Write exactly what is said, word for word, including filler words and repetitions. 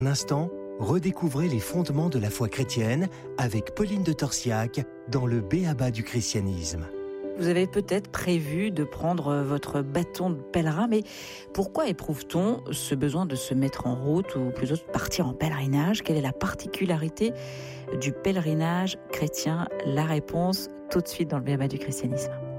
Un instant, redécouvrez les fondements de la foi chrétienne avec Pauline de Torsiac dans le B.A.B A du christianisme. Vous avez peut-être prévu de prendre votre bâton de pèlerin, mais pourquoi éprouve-t-on ce besoin de se mettre en route ou plutôt de partir en pèlerinage ? Quelle est la particularité du pèlerinage chrétien ? La réponse tout de suite dans le B A B A du christianisme.